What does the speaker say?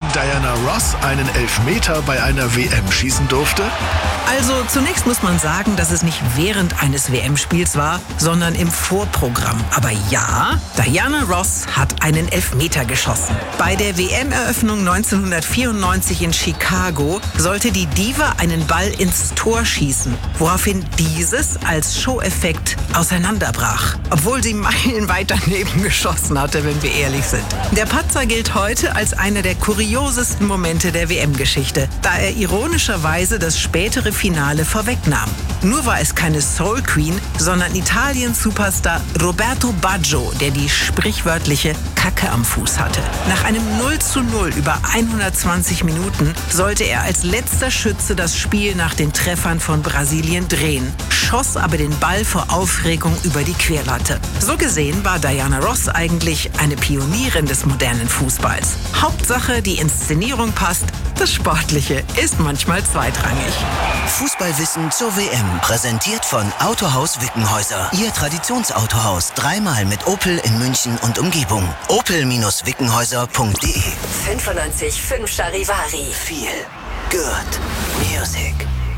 Diana Ross einen Elfmeter bei einer WM schießen durfte? Also zunächst muss man sagen, dass es nicht während eines WM-Spiels war, sondern im Vorprogramm. Aber ja, Diana Ross hat einen Elfmeter geschossen. Bei der WM-Eröffnung 1994 in Chicago sollte die Diva einen Ball ins Tor schießen, woraufhin dieses als Show-Effekt auseinanderbrach. Obwohl sie meilenweit daneben geschossen hatte, wenn wir ehrlich sind. Der Patzer gilt heute als einer der kuriosesten Momente der WM-Geschichte, da er ironischerweise das spätere Finale vorwegnahm. Nur war es keine Soul Queen, sondern Italiens Superstar Roberto Baggio, der die sprichwörtliche Kacke am Fuß hatte. Nach einem 0:0 über 120 Minuten sollte er als letzter Schütze das Spiel nach den Treffern von Brasilien drehen, schoss aber den Ball vor Aufregung über die Querlatte. So gesehen war Diana Ross eigentlich eine Pionierin des modernen Fußballs. Hauptsache, die Inszenierung passt, das Sportliche ist manchmal zweitrangig. Fußballwissen zur WM, präsentiert von Autohaus Wickenhäuser. Ihr Traditionsautohaus, dreimal mit Opel in München und Umgebung. Opel-Wickenhäuser.de 95.5 Charivari. Feel good music.